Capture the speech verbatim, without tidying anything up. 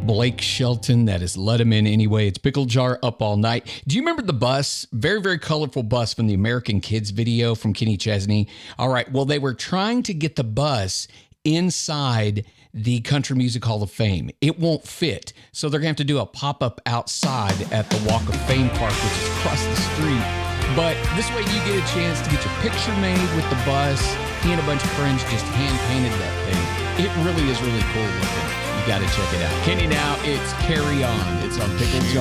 Blake Shelton that has let him in anyway. It's Pickle Jar Up All Night. Do you remember the bus? Very, very colorful bus from the American Kids video from Kenny Chesney. All right. Well, they were trying to get the bus inside the Country Music Hall of Fame. It won't fit. So they're going to have to do a pop-up outside at the Walk of Fame Park, which is across the street. But this way you get a chance to get your picture made with the bus. He and a bunch of friends just hand-painted that thing. It really is really cool looking. You got to check it out. Kenny, now it's Carry On. It's on Pickle Jar.